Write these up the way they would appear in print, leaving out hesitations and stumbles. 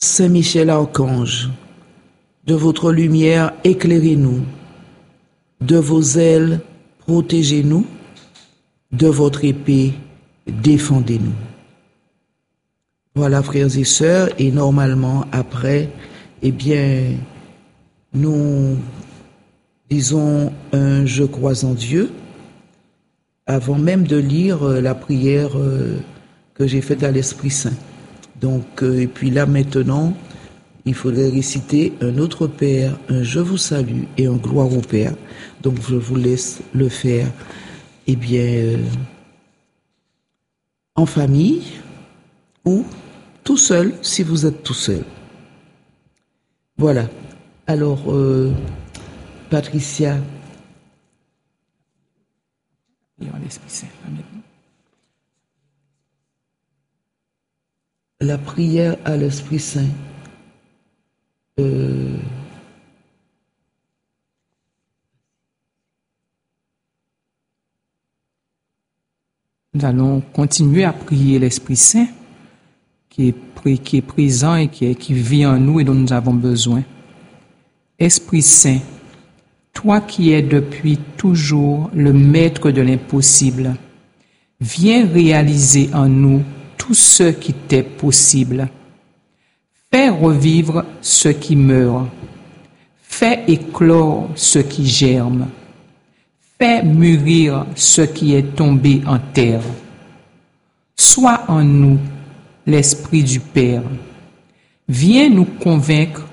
Saint Michel Archange, de votre lumière éclairez-nous, de vos ailes protégez-nous, de votre épée défendez-nous. Voilà, frères et sœurs, et normalement après, eh bien, nous disons un je crois en Dieu avant même de lire la prière que j'ai faite à l'Esprit Saint. Donc, et puis là maintenant, il faudrait réciter un autre Père, un je vous salue et un gloire au Père. Donc je vous laisse le faire, eh bien, en famille ou tout seul si vous êtes tout seul. Voilà. Alors, Patricia. La prière à l'Esprit Saint. Nous allons continuer à prier l'Esprit Saint qui est présent et qui vit en nous et dont nous avons besoin. Esprit Saint, toi qui es depuis toujours le maître de l'impossible, viens réaliser en nous tout ce qui t'est possible. Fais revivre ce qui meurt. Fais éclore ce qui germe. Fais mûrir ce qui est tombé en terre. Sois en nous l'Esprit du Père. Viens nous convaincre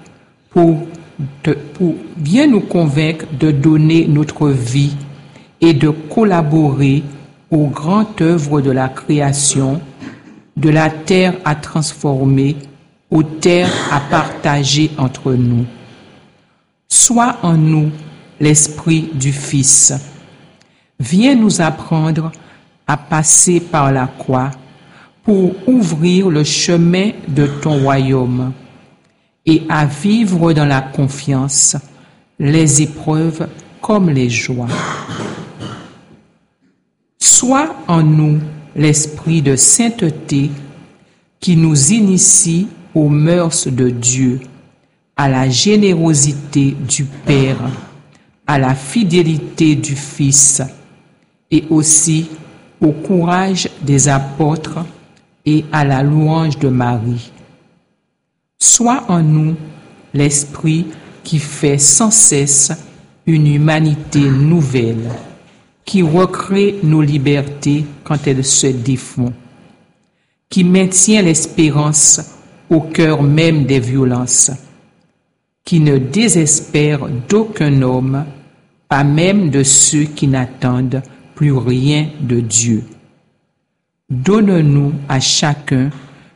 viens nous convaincre de donner notre vie et de collaborer aux grandes œuvres de la création, de la terre à transformer, aux terres à partager entre nous. Sois en nous l'Esprit du Fils. Viens nous apprendre à passer par la croix pour ouvrir le chemin de ton royaume et à vivre dans la confiance les épreuves comme les joies. Sois en nous l'Esprit de sainteté qui nous initie aux mœurs de Dieu, à la générosité du Père, à la fidélité du Fils et aussi au courage des apôtres et à la louange de Marie. Sois en nous l'Esprit qui fait sans cesse une humanité nouvelle, qui recrée nos libertés quand elles se défont, qui maintient l'espérance au cœur même des violences, qui ne désespère d'aucun homme, pas même de ceux qui n'attendent plus rien de Dieu. Donne-nous à chacun